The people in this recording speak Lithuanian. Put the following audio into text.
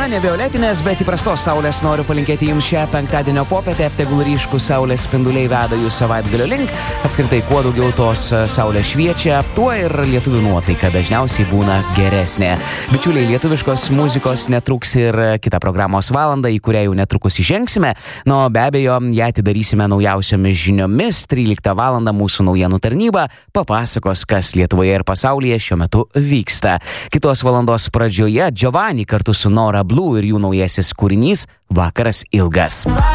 ne violetinės, bet įprastos saulės noriu palinkėti jums šią penktadienio popietę. Tegul ryškų saulės spinduliai veda jūs savaitgalio link. Apskritai, kuo daugiau tos saulės šviečia, tuo ir lietuvių nuotaika dažniausiai būna geresnė. Bičiuliai, lietuviškos muzikos netruks ir kitą programos valandą, į kurią jau netrukus įžengsime. Nu, be abejo, ją atidarysime naujausiomis žiniomis. 13 valandą mūsų naujienų tarnyba papasakos, kas Lietuvoje ir pasaulyje šiuo metu vyksta. Kitos valandos pradžioje Giovanni kartu su Nora Blue ir jų naujasis kūrinys Vakaras ilgas.